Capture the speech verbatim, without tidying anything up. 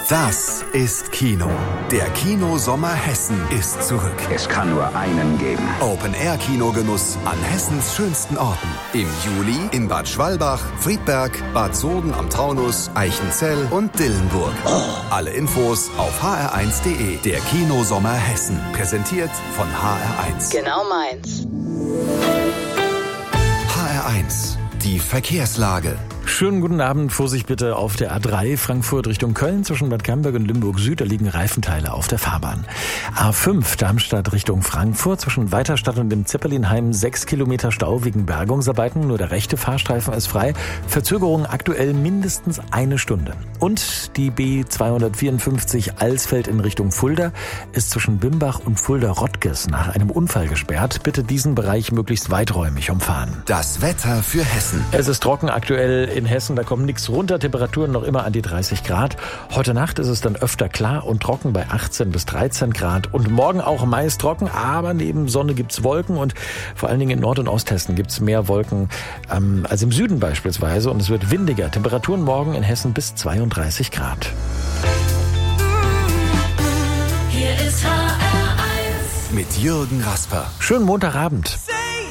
Das ist Kino. Der Kinosommer Hessen ist zurück. Es kann nur einen geben. Open-Air-Kinogenuss an Hessens schönsten Orten. Im Juli in Bad Schwalbach, Friedberg, Bad Soden am Taunus, Eichenzell und Dillenburg. Oh. Alle Infos auf h r eins punkt d e. Der Kinosommer Hessen. Präsentiert von H R eins. Genau meins. H R eins. Die Verkehrslage. Schönen guten Abend. Vorsicht bitte auf der A drei Frankfurt Richtung Köln zwischen Bad Camberg und Limburg Süd. Da liegen Reifenteile auf der Fahrbahn. A fünf Darmstadt Richtung Frankfurt zwischen Weiterstadt und dem Zeppelinheim sechs Kilometer Stau wegen Bergungsarbeiten. Nur der rechte Fahrstreifen ist frei. Verzögerung aktuell mindestens eine Stunde. Und die B zweihundertvierundfünfzig Alsfeld in Richtung Fulda ist zwischen Bimbach und Fulda-Rottges nach einem Unfall gesperrt. Bitte diesen Bereich möglichst weiträumig umfahren. Das Wetter für Hessen. Es ist trocken aktuell in Hessen, da kommt nichts runter, Temperaturen noch immer an die dreißig Grad. Heute Nacht ist es dann öfter klar und trocken bei achtzehn bis dreizehn Grad. Und morgen auch meist trocken, aber neben Sonne gibt's Wolken und vor allen Dingen in Nord- und Osthessen gibt's mehr Wolken ähm, als im Süden beispielsweise. Und es wird windiger. Temperaturen morgen in Hessen bis zweiunddreißig Grad. Hier ist H R eins mit Jürgen Rasper. Schönen Montagabend.